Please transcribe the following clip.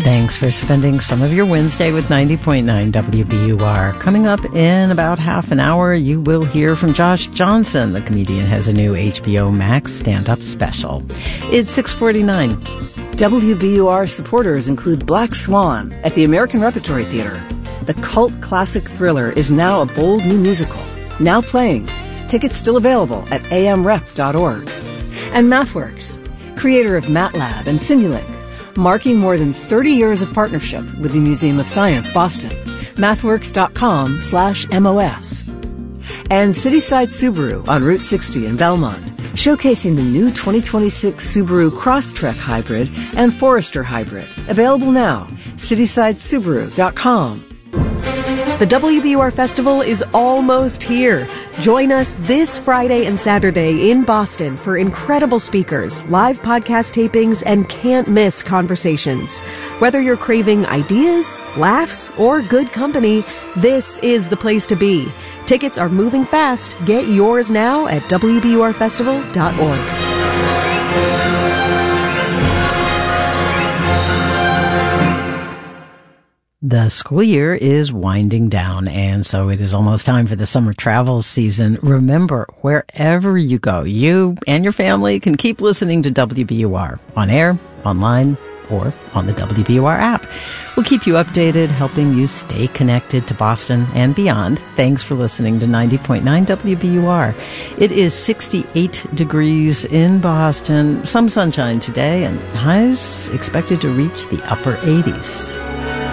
Thanks for spending some of your Wednesday with 90.9 WBUR. Coming up in about half an hour, you will hear from Josh Johnson. The comedian has a new HBO Max stand-up special. It's 6:49. WBUR supporters include Black Swan at the American Repertory Theater. The cult classic thriller is now a bold new musical. Now playing. Tickets still available at amrep.org. And MathWorks, creator of MATLAB and Simulink, marking more than 30 years of partnership with the Museum of Science, Boston. MathWorks.com/MOS. And Cityside Subaru on Route 60 in Belmont, showcasing the new 2026 Subaru Crosstrek Hybrid and Forester Hybrid. Available now. CitysideSubaru.com. The WBUR Festival is almost here. Join us this Friday and Saturday in Boston for incredible speakers, live podcast tapings, and can't-miss conversations. Whether you're craving ideas, laughs, or good company, this is the place to be. Tickets are moving fast. Get yours now at WBURfestival.org. The school year is winding down, and so it is almost time for the summer travel season. Remember, wherever you go, you and your family can keep listening to WBUR on air, online, or on the WBUR app. We'll keep you updated, helping you stay connected to Boston and beyond. Thanks for listening to 90.9 WBUR. It is 68 degrees in Boston, some sunshine today, and highs expected to reach the upper 80s.